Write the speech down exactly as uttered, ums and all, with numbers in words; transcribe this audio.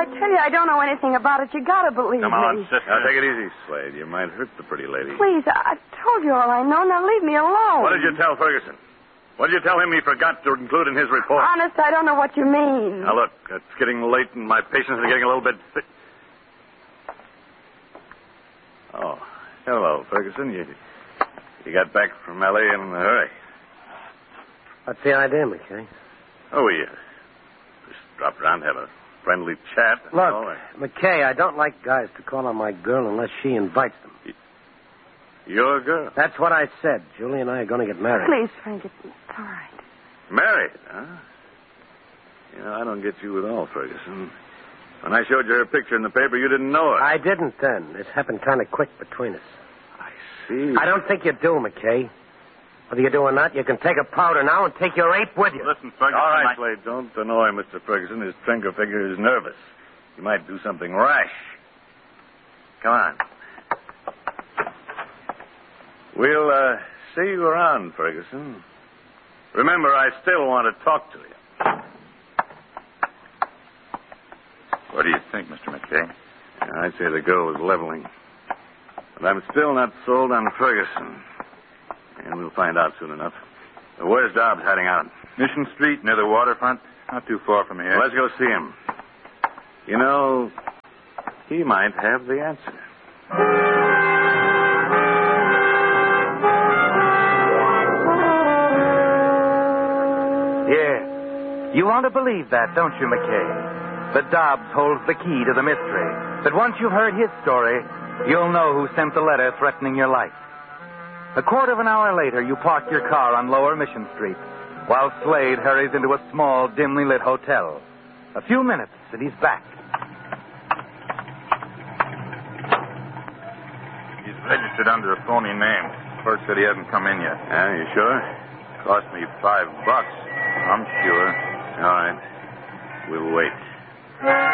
I tell you I don't know anything about it, you gotta believe Come on, me. sister. Now, take it easy, Slade. You might hurt the pretty lady. Please, I, I told you all I know. Now leave me alone. What did you tell Ferguson? What did you tell him he forgot to include in his report? Honest, I don't know what you mean. Now, look, it's getting late and my patients are getting a little bit sick. Oh, hello, Ferguson. You, you got back from L A in a hurry. What's the idea, McKay? Oh, we uh, just dropped around to have a friendly chat. and Look, all. McKay, I don't like guys to call on my girl unless she invites them. Your girl? That's what I said. Julie and I are going to get married. Please, Frank, it's all right. Married, huh? You know, I don't get you at all, Ferguson. When I showed you her picture in the paper, you didn't know her. I didn't then. This happened kind of quick between us. I see. I don't think you do, McKay. Whether you do or not, you can take a powder now and take your ape with you. Listen, Ferguson. All right, I... Slade, don't annoy Mister Ferguson. His finger figure is nervous. He might do something rash. Come on. We'll uh, see you around, Ferguson. Remember, I still want to talk to you. What do you think, Mister McKay? I'd say the girl was leveling. But I'm still not sold on Ferguson. And we'll find out soon enough. Uh, Where's Dobbs hiding out? Mission Street, near the waterfront. Not too far from here. Let's go see him. You know, he might have the answer. Yeah. You want to believe that, don't you, McKay? That Dobbs holds the key to the mystery. That once you've heard his story, you'll know who sent the letter threatening your life. A quarter of an hour later, you park your car on Lower Mission Street, while Slade hurries into a small, dimly lit hotel. A few minutes, and he's back. He's registered under a phony name. Clerk said he hasn't come in yet. Yeah, you sure? Cost me five bucks. I'm sure. All right. We'll wait.